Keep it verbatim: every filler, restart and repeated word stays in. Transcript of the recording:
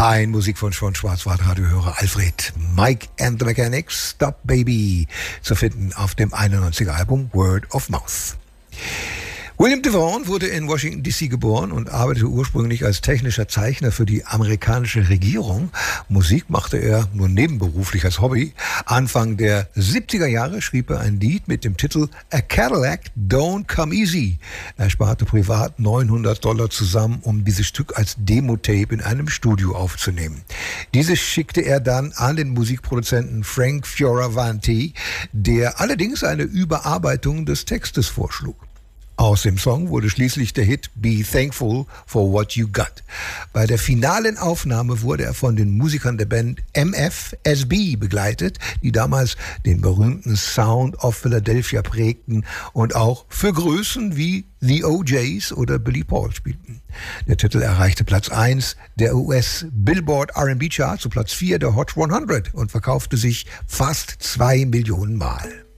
Ein Musikwunsch von Schwarzwaldradiohörer Alfred. Mike and the Mechanics, Stop Baby, zu finden auf dem einundneunziger Album Word of Mouth. William DeVaughn wurde in Washington D C geboren und arbeitete ursprünglich als technischer Zeichner für die amerikanische Regierung. Musik machte er nur nebenberuflich als Hobby. Anfang der siebziger Jahre schrieb er ein Lied mit dem Titel A Cadillac Don't Come Easy. Er sparte privat neunhundert Dollar zusammen, um dieses Stück als Demo-Tape in einem Studio aufzunehmen. Dieses schickte er dann an den Musikproduzenten Frank Fioravanti, der allerdings eine Überarbeitung des Textes vorschlug. Aus dem Song wurde schließlich der Hit Be Thankful for What You Got. Bei der finalen Aufnahme wurde er von den Musikern der Band M F S B begleitet, die damals den berühmten Sound of Philadelphia prägten und auch für Größen wie The O Js oder Billy Paul spielten. Der Titel erreichte Platz eins der U S Billboard R and B Charts zu Platz vier der Hot hundert und verkaufte sich fast zwei Millionen Mal.